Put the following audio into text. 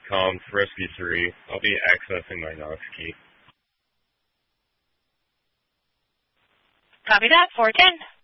com for SB3. I'll be accessing my Knox key. Copy that, 410.